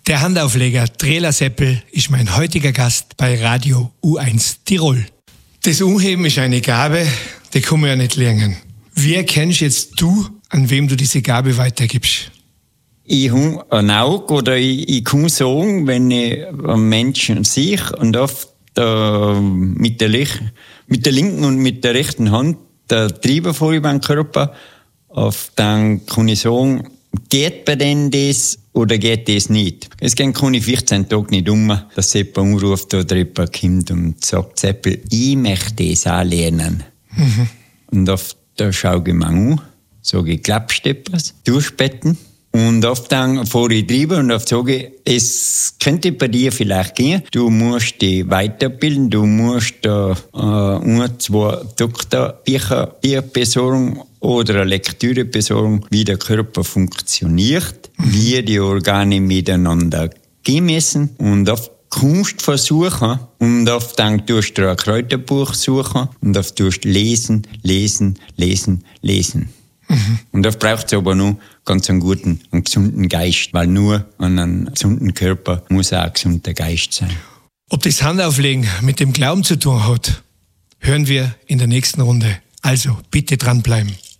Der Handaufleger Trela Seppel ist mein heutiger Gast bei Radio U1 Tirol. Das Umheben ist eine Gabe, die kann man ja nicht lernen. Wie erkennst jetzt du, an wem du diese Gabe weitergibst? Ich habe ein Auge oder ich kann sagen, wenn ich einen Menschen sehe und oft mit der linken und mit der rechten Hand der Treiber vor über den Körper, dann kann ich sagen, geht bei denen das oder geht das nicht? Es kann ich 14 Tage nicht dass jemand anruft oder jemand kommt und sagt, Seppel, ich möchte das auch lernen. Mhm. Und oft schaue ich mir an, sage ich, glaubst du etwas? Durchbetten. Und oft dann fahre ich drüber und oft sage ich, es könnte bei dir vielleicht gehen. Du musst dich weiterbilden, du musst da 2 Doktorbücher besorgen oder eine Lektüre besorgen, wie der Körper funktioniert, wie die Organe miteinander gemessen. Und oft kannst du versuchen und oft dann tust du ein Kräuterbuch suchen und oft tust du lesen. Und oft braucht es aber nur ganz einen guten und gesunden Geist, weil nur an einem gesunden Körper muss auch ein gesunder Geist sein. Ob das Handauflegen mit dem Glauben zu tun hat, hören wir in der nächsten Runde. Also bitte dranbleiben.